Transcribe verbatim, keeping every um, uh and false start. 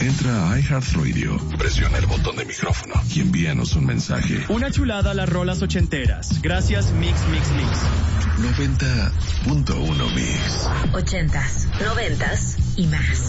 Entra a iHeartRadio, presiona el botón de micrófono y envíanos un mensaje. Una chulada las rolas ochenteras. Gracias Mix Mix Mix. noventa punto uno Mix. Ochentas, noventas y más.